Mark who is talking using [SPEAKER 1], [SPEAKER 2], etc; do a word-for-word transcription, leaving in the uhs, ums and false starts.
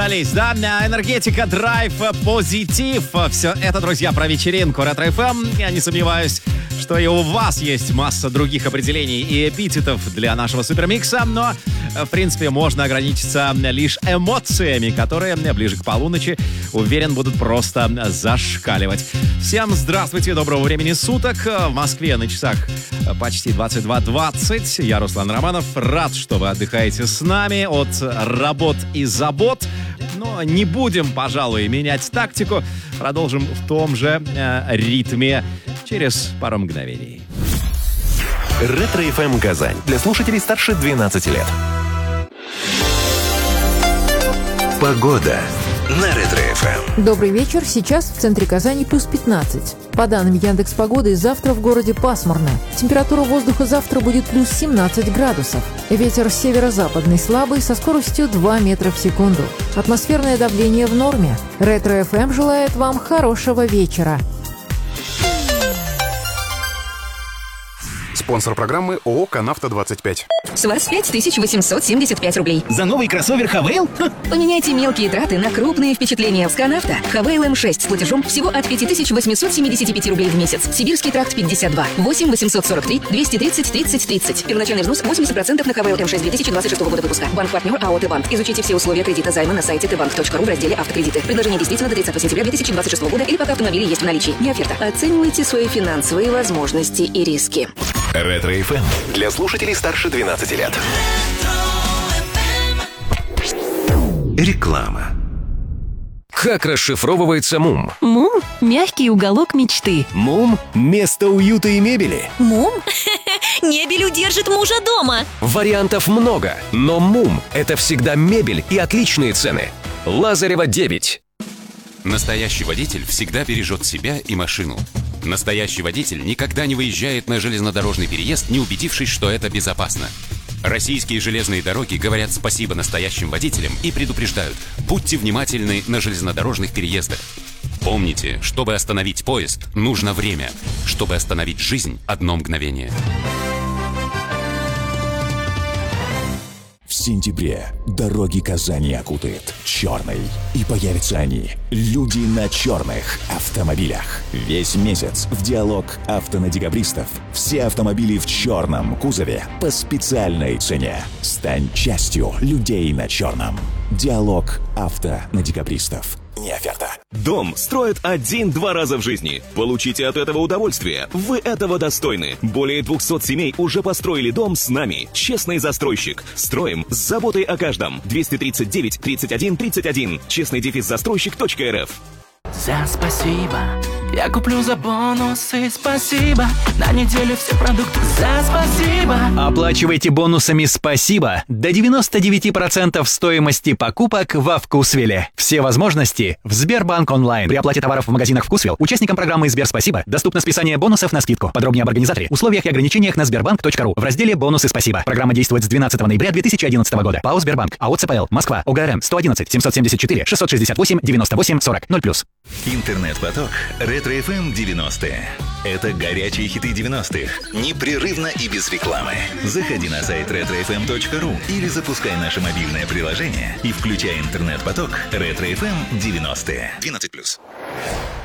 [SPEAKER 1] Да, энергетика, драйв, позитив. Все это, друзья, про вечеринку Ретро эф эм. Я не сомневаюсь, что и у вас есть масса других определений и эпитетов для нашего супермикса, но, в принципе, можно ограничиться лишь эмоциями, которые ближе к полуночи, уверен, будут просто зашкаливать. Всем здравствуйте, доброго времени суток. В Москве на часах почти двадцать два двадцать. Я Руслан Романов. Рад, что вы отдыхаете с нами от работ и забот. Но не будем, пожалуй, менять тактику. Продолжим в том же э, ритме через пару мгновений.
[SPEAKER 2] Ретро эф эм Казань. Для слушателей старше двенадцати лет. Погода на Ретро эф эм.
[SPEAKER 3] Добрый вечер. Сейчас в центре Казани плюс пятнадцать. По данным Яндекс.Погоды, завтра в городе пасмурно. Температура воздуха завтра будет плюс семнадцать градусов. Ветер северо-западный слабый со скоростью два метра в секунду. Атмосферное давление в норме. Ретро эф эм желает вам хорошего вечера.
[SPEAKER 4] Спонсор программы ООО «Канавто двадцать пять».
[SPEAKER 5] С вас пять тысяч восемьсот семьдесят пять рублей.
[SPEAKER 6] За новый кроссовер Хавейл?
[SPEAKER 5] Поменяйте мелкие траты на крупные впечатления с Канавто. Хавейл эм шесть с платежом всего от пять тысяч восемьсот семьдесят пять рублей в месяц. Сибирский тракт пятьдесят два. восемь восемьсот сорок три двести тридцать тридцать тридцать. Первоначальный взнос восемьдесят процентов на Хавейл эм шесть две тысячи двадцать шестого года выпуска. Банк-партнер АО «Т-банк». Изучите все условия кредита займа на сайте тэ банк точка ру в разделе «Автокредиты». Предложение действительно до тридцатого сентября две тысячи двадцать шестого года или пока автомобили есть в наличии. Не оферта. Оценивайте свои финансовые возможности и риски.
[SPEAKER 2] Ретро эф эм для слушателей старше двенадцати лет. Реклама. Как расшифровывается МУМ?
[SPEAKER 7] МУМ – мягкий уголок мечты.
[SPEAKER 2] МУМ – место уюта и мебели.
[SPEAKER 7] МУМ? Мебель удержит мужа дома.
[SPEAKER 2] Вариантов много, но МУМ – это всегда мебель и отличные цены. Лазарева девять.
[SPEAKER 8] Настоящий водитель всегда бережет себя и машину. Настоящий водитель никогда не выезжает на железнодорожный переезд, не убедившись, что это безопасно. Российские железные дороги говорят спасибо настоящим водителям и предупреждают: будьте внимательны на железнодорожных переездах. Помните, чтобы остановить поезд, нужно время. Чтобы остановить жизнь, одно мгновение.
[SPEAKER 9] В сентябре дороги Казани окутает черный. И появятся они, люди на черных автомобилях. Весь месяц в диалог авто на декабристов. Все автомобили в черном кузове по специальной цене. Стань частью людей на черном. Диалог авто на декабристов. Не оферта.
[SPEAKER 10] Дом строят один-два раза в жизни. Получите от этого удовольствие. Вы этого достойны. Более двухсот семей уже построили дом с нами. Честный застройщик. Строим с заботой о каждом. двести тридцать девять тридцать один тридцать один. Честный дефис застройщик точка эр эф.
[SPEAKER 11] За спасибо. Я куплю за бонусы, спасибо. На неделю все продукты за спасибо.
[SPEAKER 6] Оплачивайте бонусами «Спасибо» до девяноста девяти процентов стоимости покупок во Вкусвилле. Все возможности в Сбербанк онлайн. При оплате товаров в магазинах Вкусвилл участникам программы Сбер Спасибо доступно списание бонусов на скидку. Подробнее об организаторе, условиях и ограничениях на сбербанк точка ру в разделе «Бонусы Спасибо». Программа действует с двенадцатого ноября две тысячи одиннадцатого года. ПАО «Сбербанк». АО «ЦПЛ». Москва. ОГРН сто одиннадцать семьсот семьдесят четыре шестьсот шестьдесят восемь девяносто восемь сорок ноль плюс.
[SPEAKER 12] Интернет-поток Ретро эф эм девяностые. Это горячие хиты девяностых. Непрерывно и без рекламы. Заходи на сайт ретро эф эм точка ру или запускай наше мобильное приложение и включай интернет-поток Ретро эф эм девяностые. двенадцать плюс.